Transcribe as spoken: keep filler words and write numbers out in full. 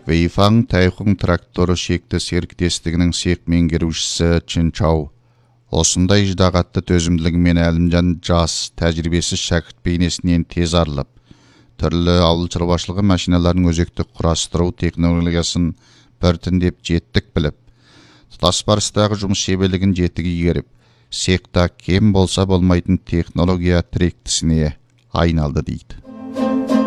Вейфаң Тайхун тракторы шекті серіктестігінің сек меңгерушісі Чин Чау. Осындай ждағатты төзімділігімен әлімжан жас, тәжірибесіз шәкірт бейнесінен тез арылып, түрлі ауыл шаруашылығы машиналарын өзекті құрастыру технологиясын біртіндеп жеттік біліп, тұтас барыстағы жұмыс шеберлігін жетігі игеріп, секта кем болса болмайтын технология тіректісіне айналды дейді.